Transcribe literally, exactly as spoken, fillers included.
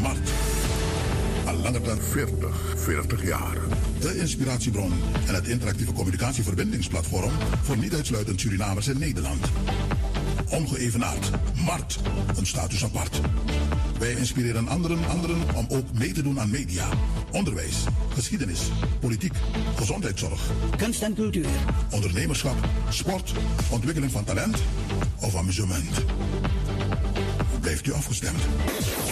Mart. Al langer dan veertig, veertig jaar. De inspiratiebron en het interactieve communicatieverbindingsplatform voor niet uitsluitend Surinamers in Nederland. Ongeëvenaard. Mart. Een status apart. Wij inspireren anderen, anderen om ook mee te doen aan media, onderwijs, geschiedenis, politiek, gezondheidszorg, kunst en cultuur, ondernemerschap, sport, ontwikkeling van talent of amusement. Blijft u afgestemd?